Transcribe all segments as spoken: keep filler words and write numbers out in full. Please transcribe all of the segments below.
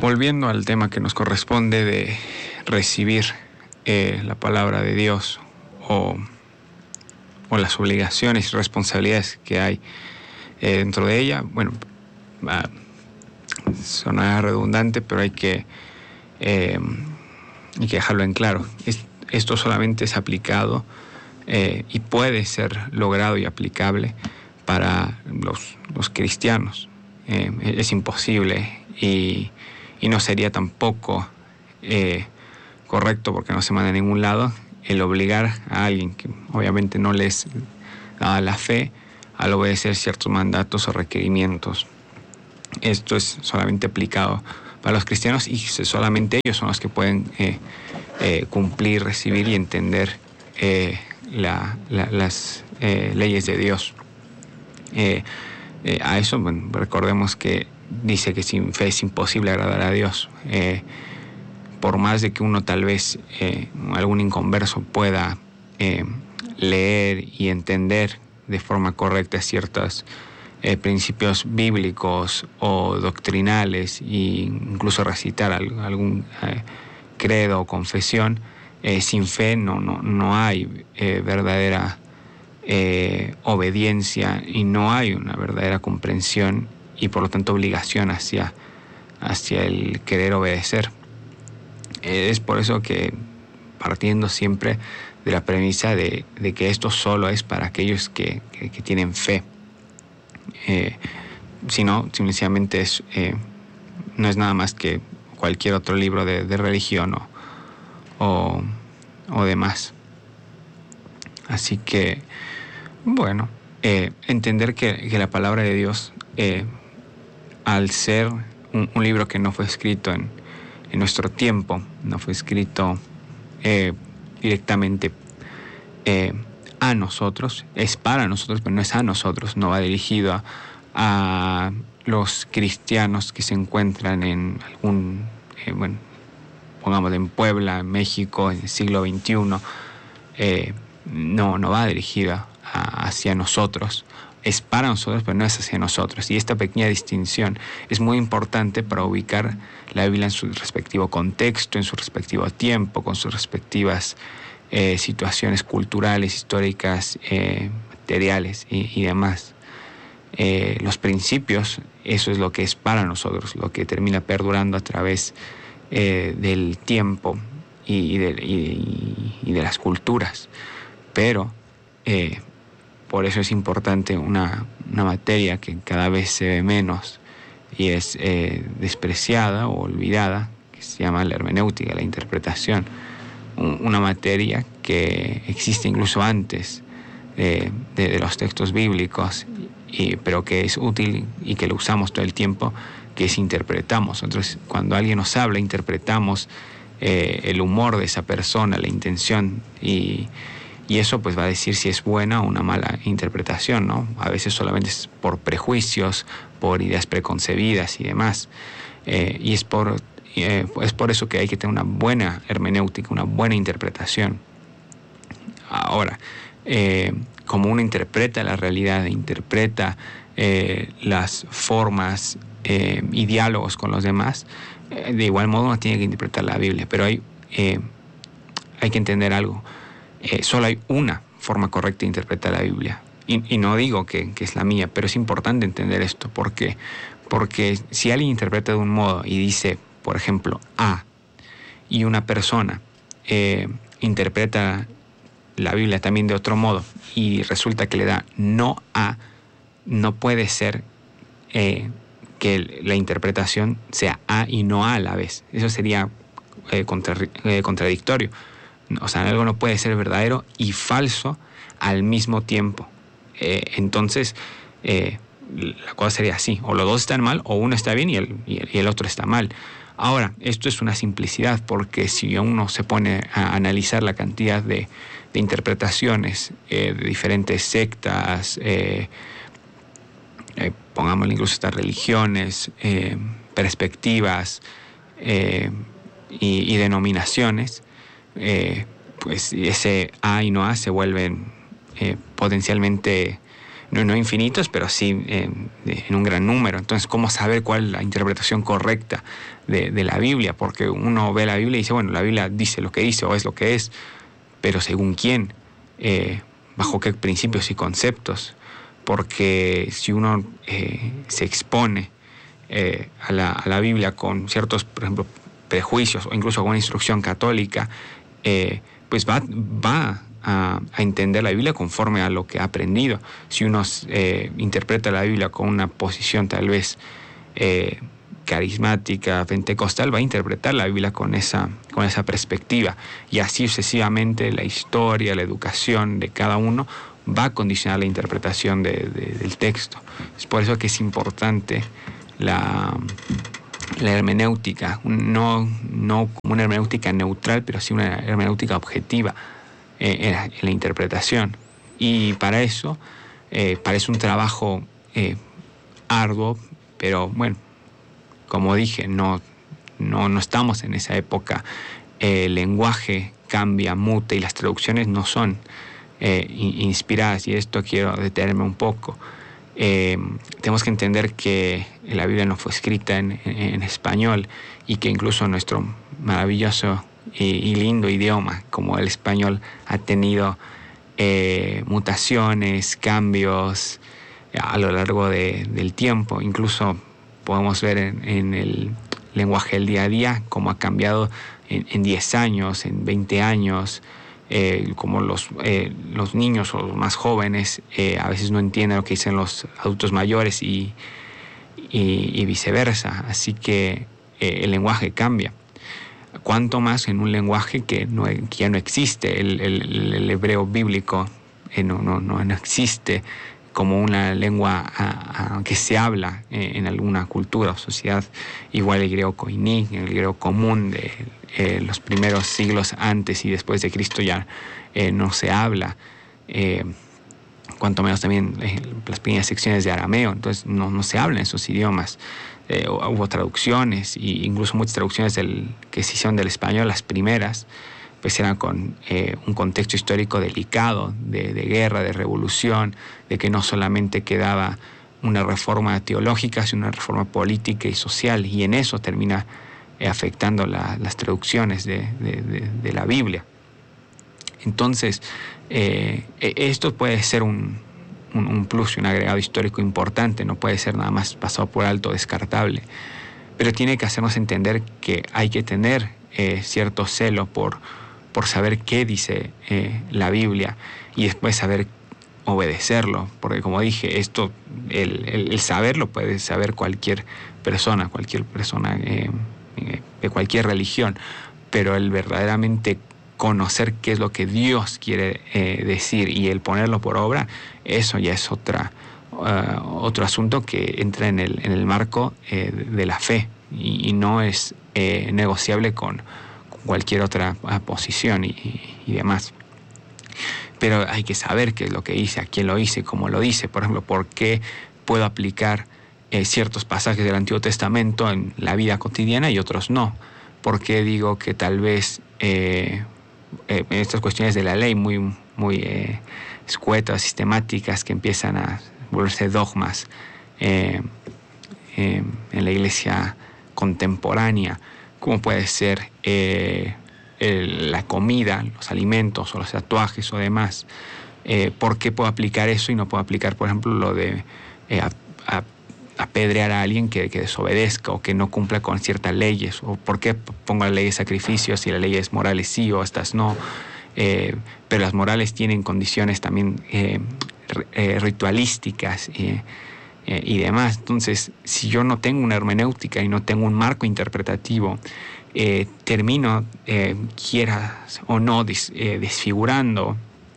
volviendo al tema que nos corresponde de recibir eh, la palabra de Dios o, o las obligaciones y responsabilidades que hay eh, dentro de ella, bueno, uh, suena redundante, pero hay que, eh, hay que dejarlo en claro. Es, esto solamente es aplicado eh, y puede ser logrado y aplicable para los, los cristianos. Eh, es imposible y, y no sería tampoco eh, correcto, porque no se manda a ningún lado, el obligar a alguien que obviamente no le es dada la fe al obedecer ciertos mandatos o requerimientos. Esto es solamente aplicado para los cristianos y solamente ellos son los que pueden eh, eh, cumplir, recibir y entender eh, la, la, las eh, leyes de Dios. Eh, eh, a eso, bueno, recordemos que dice que sin fe es imposible agradar a Dios. Eh, por más de que uno tal vez, eh, algún inconverso pueda eh, leer y entender de forma correcta ciertos eh, principios bíblicos o doctrinales e incluso recitar algún eh, credo o confesión, eh, sin fe no, no, no hay eh, verdadera eh, obediencia y no hay una verdadera comprensión y por lo tanto obligación hacia, hacia el querer obedecer. Eh, es por eso que, partiendo siempre de la premisa de, de que esto solo es para aquellos que, que, que tienen fe, eh, si no, simplemente es, eh, no es nada más que cualquier otro libro de, de religión o, o, o demás. Así que, bueno, eh, entender que, que la palabra de Dios, eh, al ser un, un libro que no fue escrito en, en nuestro tiempo, no fue escrito eh, directamente eh, a nosotros, es para nosotros, pero no es a nosotros, no va dirigido a, a los cristianos que se encuentran en algún, eh, bueno, pongamos en Puebla, en México, en el siglo veintiuno, eh, no, no va dirigida a, hacia nosotros, es para nosotros, pero no es hacia nosotros. Y esta pequeña distinción es muy importante para ubicar la Biblia en su respectivo contexto, en su respectivo tiempo, con sus respectivas eh, situaciones culturales, históricas, eh, materiales y, y demás. Eh, los principios, eso es lo que es para nosotros, lo que termina perdurando a través eh, del tiempo y, y, de, y, y de las culturas. Pero eh, por eso es importante una, una materia que cada vez se ve menos y es eh, despreciada o olvidada, que se llama la hermenéutica, la interpretación. Un, una materia que existe incluso antes de, de, de los textos bíblicos, y, pero que es útil y que lo usamos todo el tiempo, que es interpretamos. Entonces, cuando alguien nos habla, interpretamos eh, el humor de esa persona, la intención, y Y eso pues va a decir si es buena o una mala interpretación, ¿no? A veces solamente es por prejuicios, por ideas preconcebidas y demás. Eh, y es por, eh, es por eso que hay que tener una buena hermenéutica, una buena interpretación. Ahora, eh, como uno interpreta la realidad, interpreta eh, las formas eh, y diálogos con los demás, eh, de igual modo uno tiene que interpretar la Biblia. Pero hay, eh, hay que entender algo. Eh, solo hay una forma correcta de interpretar la Biblia. Y, y no digo que, que es la mía, pero es importante entender esto. ¿Por qué? Porque si alguien interpreta de un modo y dice, por ejemplo, A, y una persona eh, interpreta la Biblia también de otro modo y resulta que le da no A, no puede ser eh, que la interpretación sea A y no A a la vez. Eso sería eh, contra, eh, contradictorio. O sea, algo no puede ser verdadero y falso al mismo tiempo. Eh, entonces, eh, la cosa sería así. O los dos están mal, o uno está bien y el, y el otro está mal. Ahora, esto es una simplicidad, porque si uno se pone a analizar la cantidad de, de interpretaciones eh, de diferentes sectas, eh, eh, pongámosle incluso estas religiones, eh, perspectivas eh, y, y denominaciones, Eh, pues ese A y no A se vuelven eh, potencialmente no, no infinitos, pero sí eh, de, en un gran número. Entonces, ¿cómo saber cuál es la interpretación correcta de, de la Biblia? Porque uno ve la Biblia y dice, bueno, la Biblia dice lo que dice o es lo que es, pero ¿según quién? Eh, ¿Bajo qué principios y conceptos? Porque si uno eh, se expone eh, a, la, a la Biblia con ciertos, por ejemplo, prejuicios o incluso con una instrucción católica, eh, pues va, va a, a entender la Biblia conforme a lo que ha aprendido. Si uno eh, interpreta la Biblia con una posición tal vez eh, carismática, pentecostal, va a interpretar la Biblia con esa, con esa perspectiva, y así sucesivamente la historia, la educación de cada uno va a condicionar la interpretación de, de, del texto. Es por eso que es importante la, la hermenéutica, no, no como una hermenéutica neutral, pero sí una hermenéutica objetiva eh, en, la, en la interpretación. Y para eso eh, parece un trabajo eh, arduo, pero bueno, como dije, no, no, no estamos en esa época. Eh, el lenguaje cambia, muta, y las traducciones no son eh, inspiradas, y esto quiero detenerme un poco. Eh, tenemos que entender que la Biblia no fue escrita en, en, en español, y que incluso nuestro maravilloso y, y lindo idioma como el español ha tenido eh, mutaciones, cambios a lo largo de, del tiempo. Incluso podemos ver en, en el lenguaje del día a día cómo ha cambiado en, en diez años, en veinte años, eh, como los, eh, los niños o los más jóvenes eh, a veces no entienden lo que dicen los adultos mayores, y, y, y viceversa. Así que eh, el lenguaje cambia. Cuanto más en un lenguaje que, no, que ya no existe. El, el, el hebreo bíblico eh, no, no, no, no existe como una lengua a, a, que se habla eh, en alguna cultura o sociedad. Igual el griego koiní, el griego común de eh, los primeros siglos antes y después de Cristo ya eh, no se habla. Eh, cuanto menos también eh, las pequeñas secciones de arameo, entonces no, no se habla en esos idiomas. Eh, hubo traducciones, e incluso muchas traducciones del, que se hicieron del español, las primeras, pues eran con eh, un contexto histórico delicado, de, de guerra, de revolución, de que no solamente quedaba una reforma teológica, sino una reforma política y social, y en eso termina eh, afectando la, las traducciones de, de, de, de la Biblia. Entonces, eh, esto puede ser un, un, un plus y un agregado histórico importante, no puede ser nada más pasado por alto, descartable, pero tiene que hacernos entender que hay que tener eh, cierto celo por por saber qué dice eh, la Biblia, y después saber obedecerlo, porque como dije, esto, el, el, el saberlo puede saber cualquier persona, cualquier persona eh, de cualquier religión, pero el verdaderamente conocer qué es lo que Dios quiere eh, decir y el ponerlo por obra, eso ya es otra, uh, otro asunto que entra en el, en el marco eh, de la fe, y, y no es eh, negociable con cualquier otra posición y, y demás. Pero hay que saber qué es lo que dice, a quién lo dice, cómo lo dice. Por ejemplo, por qué puedo aplicar eh, ciertos pasajes del Antiguo Testamento en la vida cotidiana y otros no. ¿Por qué digo que tal vez eh, eh, estas cuestiones de la ley muy, muy eh, escuetas, sistemáticas, que empiezan a volverse dogmas eh, eh, en la iglesia contemporánea, como puede ser eh, el, la comida, los alimentos o los tatuajes o demás? Eh, ¿Por qué puedo aplicar eso y no puedo aplicar, por ejemplo, lo de eh, a, a, apedrear a alguien que, que desobedezca o que no cumpla con ciertas leyes? ¿O por qué pongo la ley de sacrificios y las leyes morales sí o estas no? Eh, pero las morales tienen condiciones también eh, eh, ritualísticas eh, Eh, y demás. Entonces, si yo no tengo una hermenéutica y no tengo un marco interpretativo, eh, termino, eh, quieras o no, des, eh, desfigurando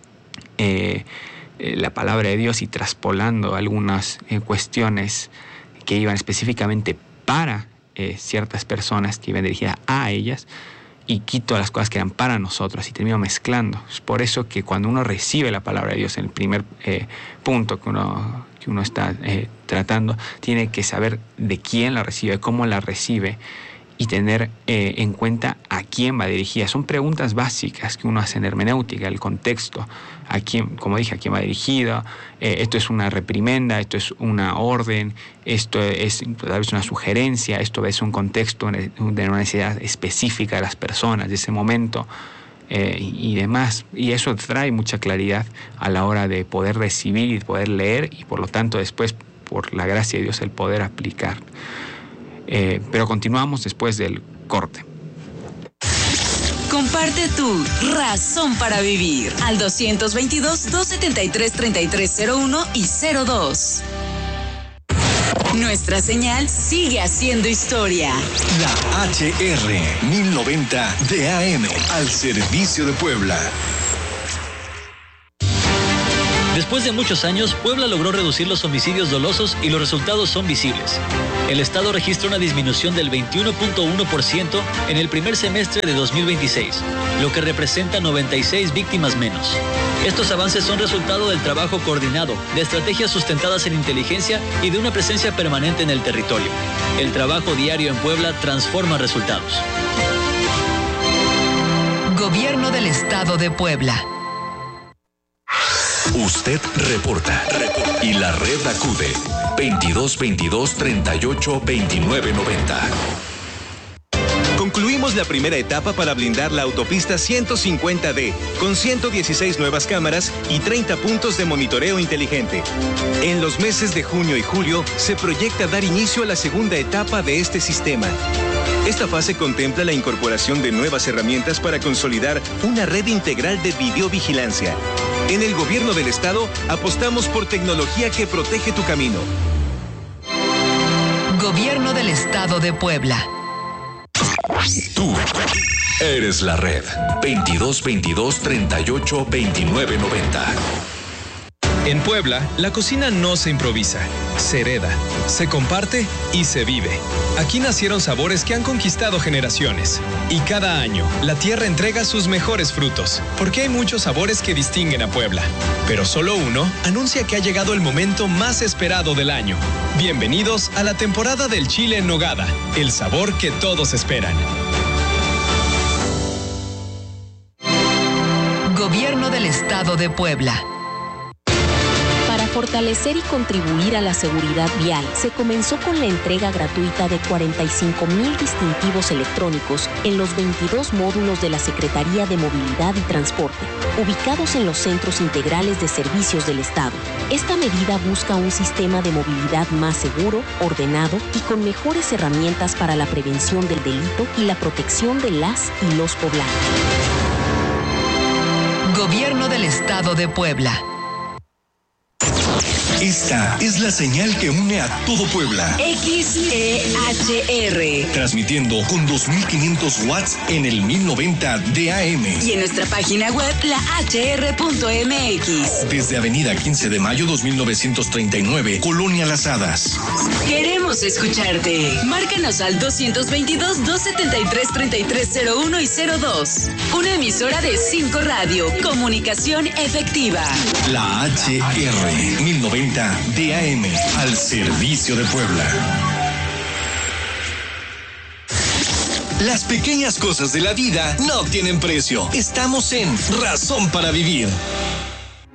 eh, eh, la palabra de Dios y traspolando algunas eh, cuestiones que iban específicamente para eh, ciertas personas, que iban dirigidas a ellas, y quito las cosas que eran para nosotros y termino mezclando. Es por eso que cuando uno recibe la palabra de Dios en el primer eh, punto que uno, que uno está eh, tratando, tiene que saber de quién la recibe, cómo la recibe, y tener eh, en cuenta a quién va dirigida. Son preguntas básicas que uno hace en hermenéutica, el contexto, a quién, como dije, a quién va dirigida, eh, esto es una reprimenda, esto es una orden, esto es tal vez una sugerencia, esto es un contexto de una necesidad específica de las personas de ese momento, eh, y, y demás. Y eso trae mucha claridad a la hora de poder recibir y poder leer, y por lo tanto después, por la gracia de Dios, el poder aplicar. Eh, pero continuamos después del corte. Comparte tu razón para vivir al dos veintidós, doscientos setenta y tres, treinta y tres cero uno y cero dos. Nuestra señal sigue haciendo historia. La H R mil noventa de A M al servicio de Puebla. Después de muchos años, Puebla logró reducir los homicidios dolosos y los resultados son visibles. El Estado registra una disminución del veintiuno punto uno por ciento en el primer semestre de dos mil veintiséis, lo que representa noventa y seis víctimas menos. Estos avances son resultado del trabajo coordinado, de estrategias sustentadas en inteligencia y de una presencia permanente en el territorio. El trabajo diario en Puebla transforma resultados. Gobierno del Estado de Puebla. Usted reporta, reporta y la red acude veintidós veintidós, treinta y ocho, veintinueve noventa. Concluimos la primera etapa para blindar la autopista ciento cincuenta D con ciento dieciséis nuevas cámaras y treinta puntos de monitoreo inteligente. En los meses de junio y julio se proyecta dar inicio a la segunda etapa de este sistema. Esta fase contempla la incorporación de nuevas herramientas para consolidar una red integral de videovigilancia. En el Gobierno del Estado apostamos por tecnología que protege tu camino. Gobierno del Estado de Puebla. Tú eres la red. veintidós veintidós, treinta y ocho, veintinueve noventa. En Puebla, la cocina no se improvisa, se hereda, se comparte y se vive. Aquí nacieron sabores que han conquistado generaciones. Y cada año, la tierra entrega sus mejores frutos, porque hay muchos sabores que distinguen a Puebla. Pero solo uno anuncia que ha llegado el momento más esperado del año. Bienvenidos a la temporada del chile en nogada, el sabor que todos esperan. Gobierno del Estado de Puebla. Fortalecer y contribuir a la seguridad vial, se comenzó con la entrega gratuita de cuarenta y cinco mil distintivos electrónicos en los veintidós módulos de la Secretaría de Movilidad y Transporte, ubicados en los centros integrales de servicios del Estado. Esta medida busca un sistema de movilidad más seguro, ordenado y con mejores herramientas para la prevención del delito y la protección de las y los poblanos. Gobierno del Estado de Puebla. Esta es la señal que une a todo Puebla. X E H R. Transmitiendo con dos mil quinientos watts en el mil noventa de A M. Y en nuestra página web, la H R punto M X. Desde Avenida quince de mayo, dos mil novecientos treinta y nueve, Colonia Las Hadas. Queremos escucharte. Márcanos al doscientos veintidós, doscientos setenta y tres, treinta y tres cero uno y cero dos. Una emisora de cinco Radio. Comunicación efectiva. La H R mil noventa de A M al servicio de Puebla. Las pequeñas cosas de la vida no tienen precio. Estamos en Razón para Vivir.